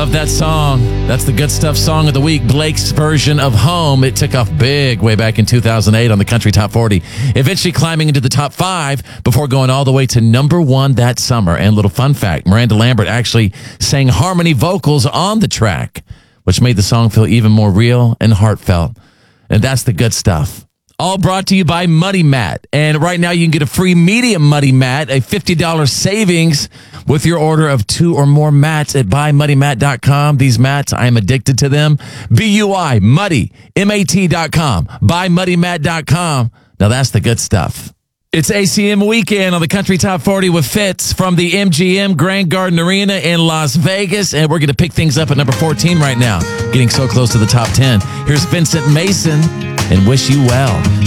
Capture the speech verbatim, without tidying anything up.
Love that song. That's the Good Stuff Song of the Week, Blake's version of Home. It took off big way back in two thousand eight on the Country Top forty, eventually climbing into the top five before going all the way to number one that summer. And a little fun fact, Miranda Lambert actually sang harmony vocals on the track, which made the song feel even more real and heartfelt. And that's the good stuff. All brought to you by Muddy Mat. And right now you can get a free medium Muddy Mat, a fifty dollars savings with your order of two or more mats at buy muddy mat dot com. These mats, I am addicted to them. B U I, Muddy, M A T dot com, buy muddy mat dot com. Now that's the good stuff. It's A C M weekend on the Country Top forty with Fitz from the M G M Grand Garden Arena in Las Vegas. And we're going to pick things up at number fourteen right now, getting so close to the top ten. Here's Vincent Mason and Wish You Well.